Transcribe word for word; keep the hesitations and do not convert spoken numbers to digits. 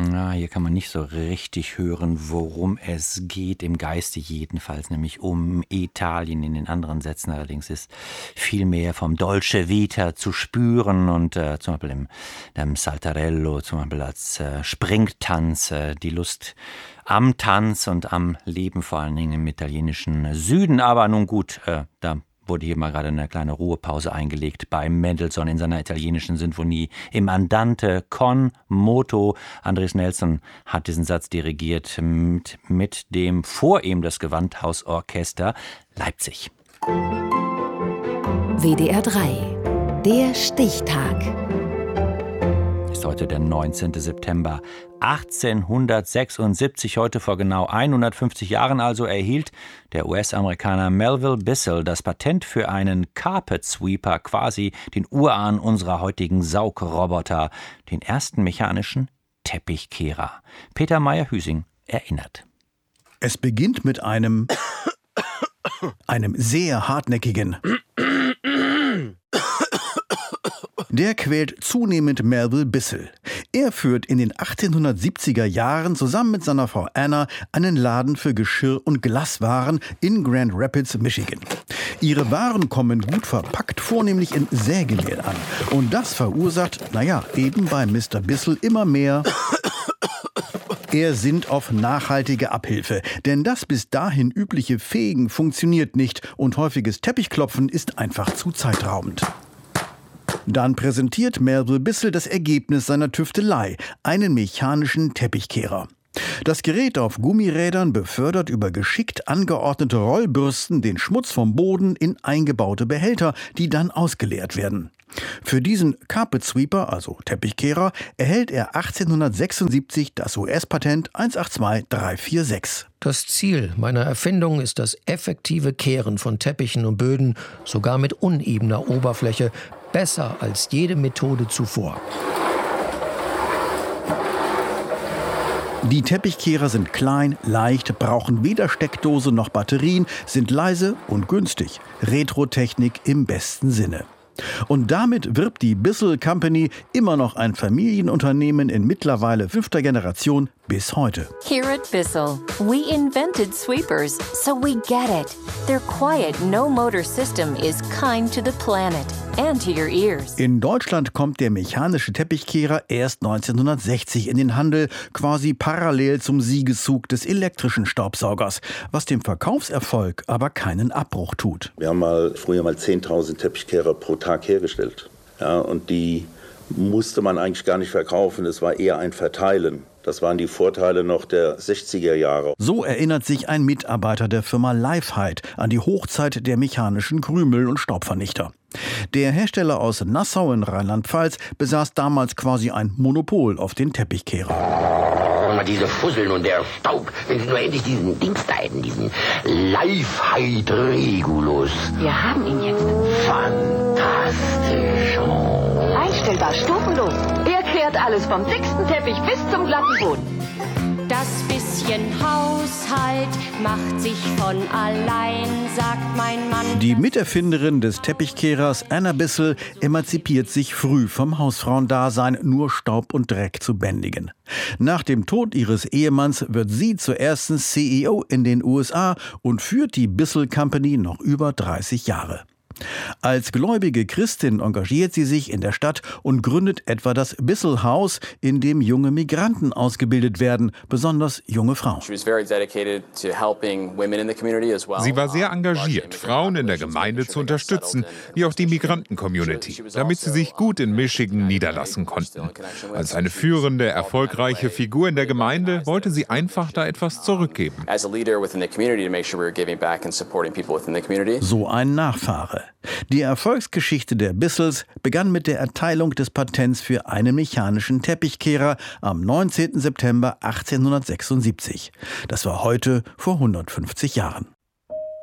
Na, hier kann man nicht so richtig hören, worum es geht, im Geiste jedenfalls, nämlich um Italien. In den anderen Sätzen allerdings ist viel mehr vom Dolce Vita zu spüren und äh, zum Beispiel im, im Saltarello, zum Beispiel als äh, Springtanz, äh, die Lust am Tanz und am Leben, vor allen Dingen im italienischen Süden. Aber nun gut, äh, da wurde hier mal gerade eine kleine Ruhepause eingelegt bei Mendelssohn in seiner italienischen Sinfonie im Andante con moto. Andres Nelson hat diesen Satz dirigiert mit, mit dem vor ihm das Gewandhausorchester Leipzig. W D R drei, der Stichtag. Ist heute der neunzehnten September achtzehnhundertsechsundsiebzig. Heute vor genau hundertfünfzig Jahren also erhielt der U S-Amerikaner Melville Bissell das Patent für einen Carpet Sweeper, quasi den Urahn unserer heutigen Saugroboter, den ersten mechanischen Teppichkehrer. Peter Meyer-Hüsing erinnert. Es beginnt mit einem, einem sehr hartnäckigen. Der quält zunehmend Melville Bissell. Er führt in den achtzehnhundertsiebziger Jahren zusammen mit seiner Frau Anna einen Laden für Geschirr- und Glaswaren in Grand Rapids, Michigan. Ihre Waren kommen gut verpackt, vornehmlich in Sägemehl an. Und das verursacht, naja, eben bei Mister Bissell immer mehr. Er sinnt auf nachhaltige Abhilfe, denn das bis dahin übliche Fegen funktioniert nicht und häufiges Teppichklopfen ist einfach zu zeitraubend. Dann präsentiert Melville Bissell das Ergebnis seiner Tüftelei, einen mechanischen Teppichkehrer. Das Gerät auf Gummirädern befördert über geschickt angeordnete Rollbürsten den Schmutz vom Boden in eingebaute Behälter, die dann ausgeleert werden. Für diesen Carpet Sweeper, also Teppichkehrer, erhält er achtzehnhundertsechsundsiebzig das U S-Patent eins acht zwei drei vier sechs. Das Ziel meiner Erfindung ist das effektive Kehren von Teppichen und Böden, sogar mit unebener Oberfläche, besser als jede Methode zuvor. Die Teppichkehrer sind klein, leicht, brauchen weder Steckdose noch Batterien, sind leise und günstig. Retro-Technik im besten Sinne. Und damit wirbt die Bissell Company, immer noch ein Familienunternehmen in mittlerweile fünfter Generation, bis heute. Here at Bissell, we invented sweepers, so we get it. Their quiet, no-motor system is kind to the planet and to your ears. In Deutschland kommt der mechanische Teppichkehrer erst neunzehnhundertsechzig in den Handel, quasi parallel zum Siegeszug des elektrischen Staubsaugers, was dem Verkaufserfolg aber keinen Abbruch tut. Wir haben mal früher mal zehntausend Teppichkehrer pro Tag hergestellt. Ja, und die musste man eigentlich gar nicht verkaufen, es war eher ein Verteilen. Das waren die Vorteile noch der sechziger Jahre. So erinnert sich ein Mitarbeiter der Firma Lifehide an die Hochzeit der mechanischen Krümel- und Staubvernichter. Der Hersteller aus Nassau in Rheinland-Pfalz besaß damals quasi ein Monopol auf den Teppichkehrer. Diese Fusseln und der Staub, wenn Sie nur endlich diesen Dings da hätten, diesen Lifehide Regulus. Wir haben ihn jetzt. Fantastisch. Einstellbar, stufenlos. Er kehrt alles vom dicksten Teppich bis zum glatten Boden. Das bisschen Haushalt macht sich von allein, sagt mein Mann. Die Miterfinderin des Teppichkehrers, Anna Bissell, emanzipiert sich früh vom Hausfrauendasein, nur Staub und Dreck zu bändigen. Nach dem Tod ihres Ehemanns wird sie zur ersten C E O in den U S A und führt die Bissell Company noch über dreißig Jahre. Als gläubige Christin engagiert sie sich in der Stadt und gründet etwa das Bissell House, in dem junge Migranten ausgebildet werden, besonders junge Frauen. Sie war sehr engagiert, Frauen in der Gemeinde zu unterstützen, wie auch die Migranten-Community, damit sie sich gut in Michigan niederlassen konnten. Als eine führende, erfolgreiche Figur in der Gemeinde wollte sie einfach da etwas zurückgeben. So ein Nachfahre. Die Erfolgsgeschichte der Bissells begann mit der Erteilung des Patents für einen mechanischen Teppichkehrer am neunzehnten September achtzehnhundertsechsundsiebzig. Das war heute vor hundertfünfzig Jahren.